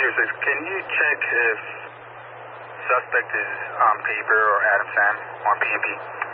236, can you check if suspect is on paper or Adam Sam on PMP?